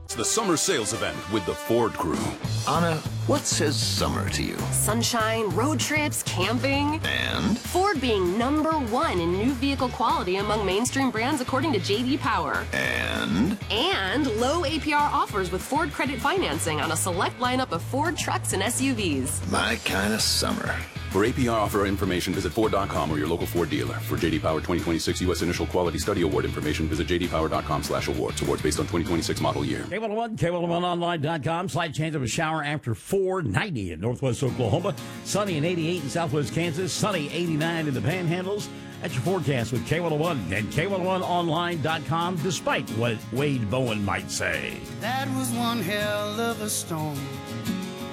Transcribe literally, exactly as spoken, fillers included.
It's the summer sales event with the Ford Crew. Anna, what says summer to you? Sunshine, road trips, camping. And? Ford being number one in new vehicle quality among mainstream brands according to J D Power. And? And low A P R offers with Ford Credit Financing on a select lineup of Ford trucks and S U Vs. My kind of summer. For A P R offer information, visit Ford dot com or your local Ford dealer. For J D Power twenty twenty-six U S Initial Quality Study Award information, visit j d power dot com slash awards. Awards based on twenty twenty-six model year. K one oh one, K one oh one online dot com. Slight chance of a shower after four, ninety in northwest Oklahoma. Sunny and eighty-eight in southwest Kansas. Sunny, eighty-nine in the Panhandles. That's your forecast with K one oh one and K one oh one online dot com, despite what Wade Bowen might say. That was one hell of a storm.